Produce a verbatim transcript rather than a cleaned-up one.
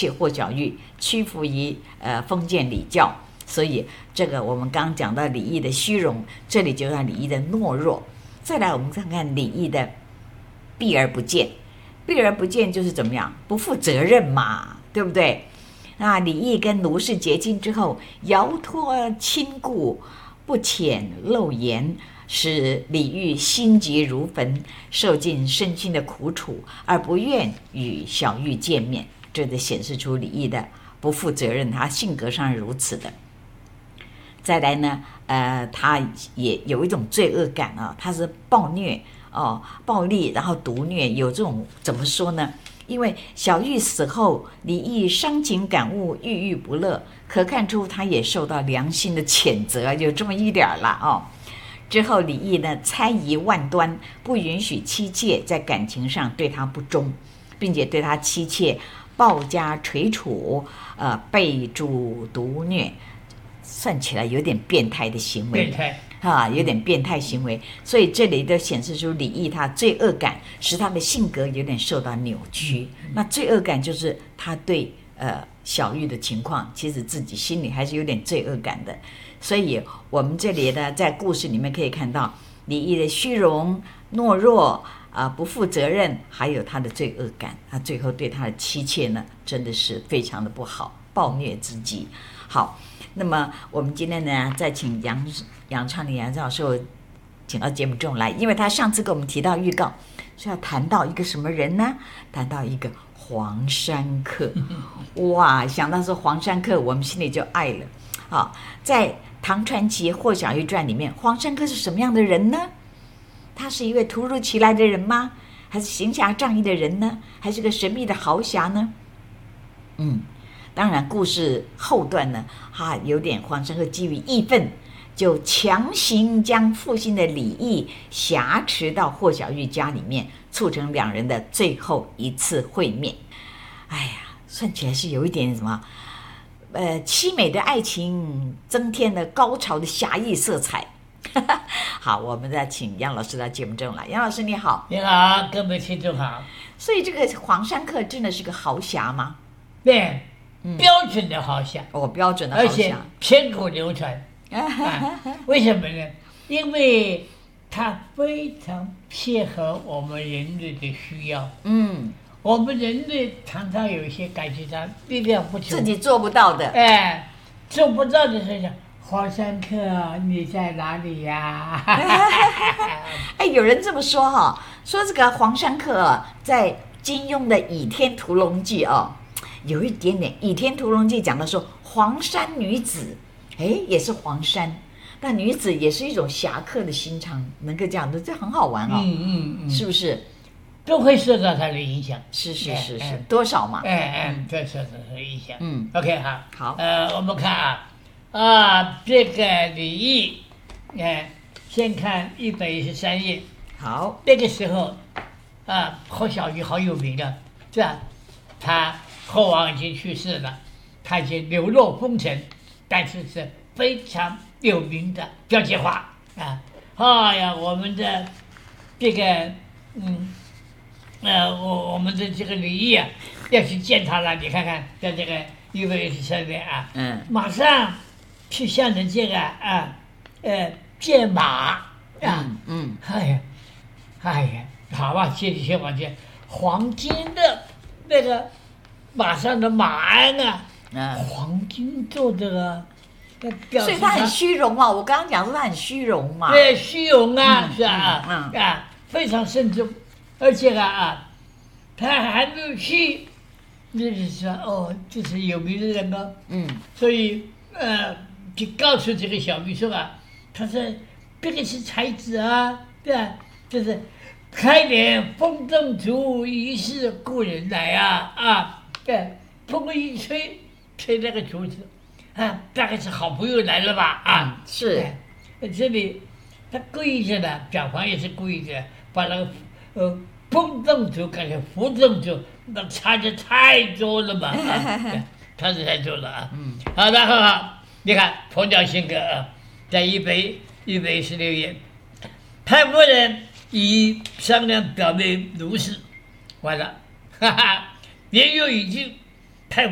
弃霍小玉，屈服于呃封建礼教。所以这个我们刚刚讲到李毅的虚荣，这里就让李毅的懦弱。再来我们看看李毅的避而不见，避而不见就是怎么样，不负责任嘛，对不对？那李毅跟卢氏结亲之后，摇脱亲故，不遣漏言，使李煜心急如焚，受尽身心的苦楚，而不愿与小玉见面。这就显示出李毅的不负责任，他性格上是如此的。再来呢，呃，他也有一种罪恶感啊，他是暴虐哦，暴力，然后毒虐，有这种怎么说呢？因为小玉死后，李毅伤情感悟，郁郁不乐，可看出他也受到良心的谴责，有这么一点了哦。之后李毅呢，猜疑万端，不允许妻妾在感情上对他不忠，并且对他妻妾暴加垂处，呃，备注毒虐。算起来有点变态的行为， 变态啊，有点变态行为，所以这里都显示出李毅他罪恶感，使他的性格有点受到扭曲。嗯、那罪恶感就是他对呃小玉的情况，其实自己心里还是有点罪恶感的。所以我们这里呢，在故事里面可以看到李毅的虚荣、懦弱啊、呃，不负责任，还有他的罪恶感。他最后对他的妻妾呢，真的是非常的不好，暴虐之极。好。那么我们今天呢，再请杨杨昌龄杨教授请到节目中来，因为他上次给我们提到预告，是要谈到一个什么人呢？谈到一个黄山客。哇，想到说黄山客，我们心里就爱了。好，在《唐传奇霍小玉传》里面，黄山客是什么样的人呢？他是一位突如其来的人吗？还是行侠仗义的人呢？还是个神秘的豪侠呢？嗯。当然，故事后段呢，哈、啊，有点黄山客基于义愤，就强行将负心的李毅挟持到霍小玉家里面，促成两人的最后一次会面。哎呀，算起来是有一点什么，呃，凄美的爱情增添了高潮的侠义色彩。好，我们再请杨老师到节目中来。杨老师你好。 你好，各位听众好。 所以这个黄山客真的是个豪侠吗？ 对。标准的豪侠、 嗯、哦，标准的豪侠， 而且千古流传、啊、为什么呢？因为它非常切合我们人类的需要。嗯，我们人类常常有一些感觉上力量不足， 自己做不到的， 哎，做不到的时候，黄山客你在哪里呀？ 哎，有人这么说哈，说这个黄山客在金庸的《倚天屠龙记》哦。有一点点《倚天屠龙记》讲的说黄山女子，哎，也是黄山，那女子也是一种侠客的心肠，能够这样的，这很好玩哦。嗯嗯嗯，是不是？ 都会受到他的影响。 是是是是，哎、多少嘛？ 哎哎，对，受到他的影响。嗯 ，OK 哈， 好。 呃，我们看啊啊，这个李毅，哎，先看一百一十三页。 好， 那个时候啊，霍小玉好有名的，是吧？他。后王已经去世了，他已经流落风尘，但是是非常有名的标节花啊！哎呀，我们的这个嗯呃，我我们的这个李毅啊，要去见他了。你看看，在这个一百一十三年啊，嗯，马上去向人这个啊呃见马啊，嗯，嗯哎呀，哎呀，好吧，接着先往前，黄金的那个。马上的马鞍啊，嗯、黄金做的啊， 所以他很虚荣嘛。我刚刚讲说他很虚荣嘛。 对，虚荣啊，嗯、是啊，嗯嗯、啊，非常慎重，而且啊啊，他还没有去，就是说哦，这是有名的人哦。嗯。所以呃，就告诉这个小玉说啊，他说这个是才子啊，对吧？就是开点风筝烛，疑是故人来啊啊。对，风一吹，吹那个竹子，啊，大概是好朋友来了吧？啊， 嗯、是。 这里他故意的呢，表房也是故意的，把那个呃风筝烛改成扶正烛，那差的太多了嘛，啊、差的太多了啊。嗯，好的，好好，你看冯小性格啊，在一百一百一十六页，太夫人已商量表妹卢氏，完了，哈哈。年月已经